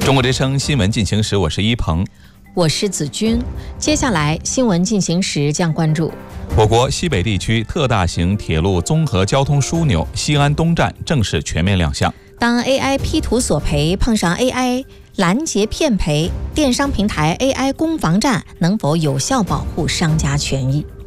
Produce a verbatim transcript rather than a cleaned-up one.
中国之声新闻进行时，我是一鹏， 我是子君。接下来新闻进行时将关注： 我国西北地区特大型铁路综合交通枢纽西安东站正式全面亮相。 当 A I 批图索赔碰上 A I 拦截骗赔，电商平台 A I 攻防战能否有效保护商家权益？